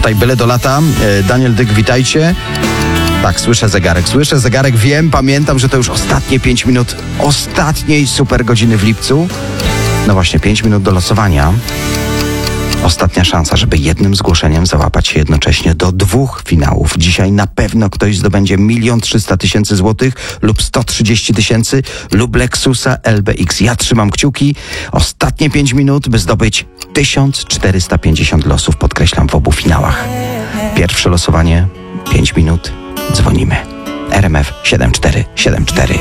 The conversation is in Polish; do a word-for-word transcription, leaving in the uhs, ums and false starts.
Tutaj byle do lata. Daniel Dyk, witajcie. Tak, słyszę zegarek, słyszę zegarek, wiem, pamiętam, że to już ostatnie pięć minut ostatniej super godziny w lipcu. No właśnie, pięć minut do losowania. Ostatnia szansa, żeby jednym zgłoszeniem załapać się jednocześnie do dwóch finałów. Dzisiaj na pewno ktoś zdobędzie milion trzysta tysięcy złotych lub sto trzydzieści tysięcy lub Lexusa L B X. Ja trzymam kciuki. Ostatnie pięć minut, by zdobyć tysiąc czterysta pięćdziesiąt losów, podkreślam, w obu finałach. Pierwsze losowanie, pięć minut, dzwonimy. R M F siedem cztery siedem cztery.